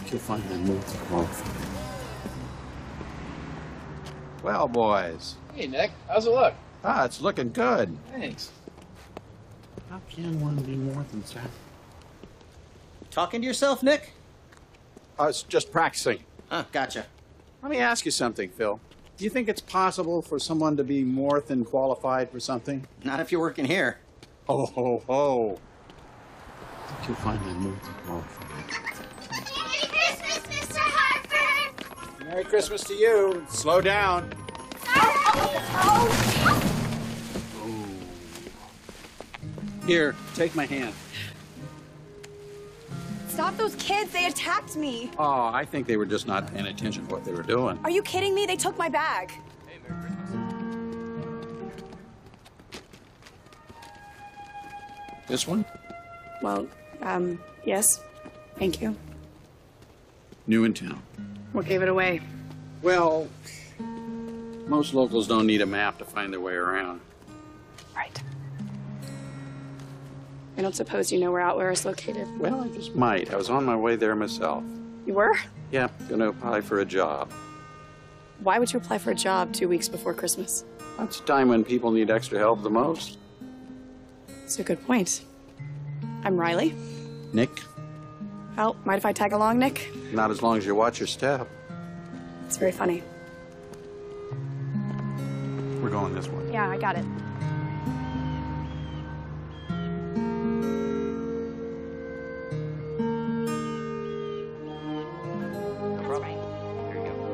You'll find the most qualified. Well, boys. Hey, Nick. How's it look? It's looking good. Thanks. How can one be more than that? Talking to yourself, Nick? I was just practicing. Oh, gotcha. Let me ask you something, Phil. Do you think it's possible for someone to be more than qualified for something? Not if you're working here. Oh, ho, ho. You'll find the most qualified. Merry Christmas, Mr. Harper! Merry Christmas to you. Slow down. Here, take my hand. Stop those kids! They attacked me! Oh, I think they were just not paying attention to what they were doing. Are you kidding me? They took my bag. Hey, Merry Christmas. This one? Well, yes. Thank you. New in town. What gave it away? Well, most locals don't need a map to find their way around. Right. I don't suppose you know where Outwear is located. Well, I just might. I was on my way there myself. You were? Yeah, gonna apply for a job. Why would you apply for a job 2 weeks before Christmas? That's a time when people need extra help the most. That's a good point. I'm Riley. Nick, Well, mind if I tag along, Nick? not as long as you watch your step. It's very funny. We're going this way. Yeah, I got it.